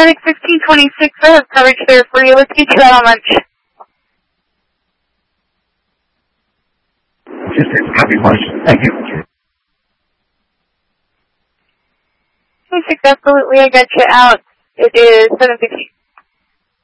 Atlantic 1526, I have coverage there for you. Let's get you out on lunch. Happy lunch. Thank you. 26, absolutely, I got you out. It is 7:50.